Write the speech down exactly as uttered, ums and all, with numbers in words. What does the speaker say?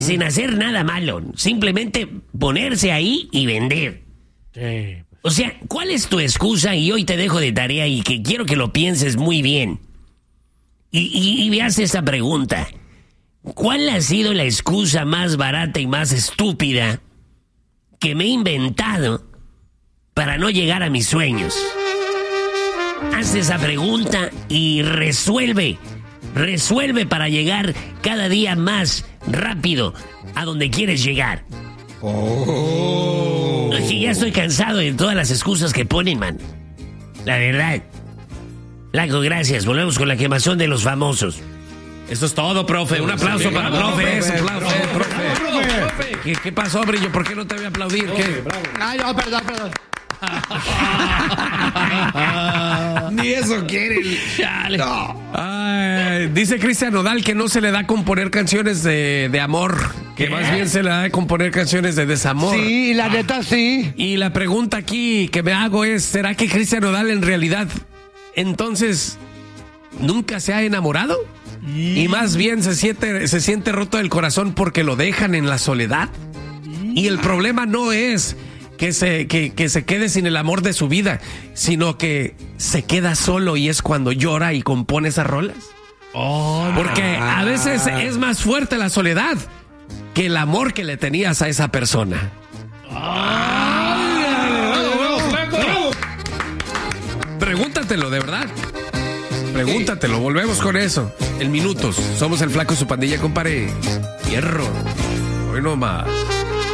sin hacer nada malo. Simplemente ponerse ahí y vender. Sí. O sea, ¿cuál es tu excusa? Y hoy te dejo de tarea y que quiero que lo pienses muy bien. Y, y, y veas esta pregunta. ¿Cuál ha sido la excusa más barata y más estúpida que me he inventado para no llegar a mis sueños? Haz esa pregunta y resuelve. Resuelve para llegar cada día más rápido a donde quieres llegar. Oh. Es que ya estoy cansado de todas las excusas que ponen, man. La verdad. Flaco, gracias. Volvemos con la quemazón de los famosos. Eso es todo, profe. Un aplauso Sí, para el bravo, profe. profe, Eso, aplauso, profe, profe, profe. profe. ¿Qué, ¿Qué pasó, Brillo? ¿Por qué no te voy a aplaudir? ¿Qué? Ay, no, perdón, perdón. Ni eso quiere. Chale. No. Ay, dice Cristian Nodal que no se le da componer canciones de, de amor, que ¿Qué? más bien se le da componer canciones de desamor. Sí, la neta sí. Y la pregunta aquí que me hago es, ¿será que Cristian Nodal en realidad entonces nunca se ha enamorado? Y más bien se siente, se siente roto del corazón porque lo dejan en la soledad. Y el problema no es que se, que, que se quede sin el amor de su vida, sino que se queda solo y es cuando llora y compone esas rolas. Porque a veces es más fuerte la soledad que el amor que le tenías a esa persona. Pregúntatelo, de verdad. Pregúntatelo, volvemos con eso. En minutos, somos el Flaco y su pandilla, compadre. Hierro. Hoy no más.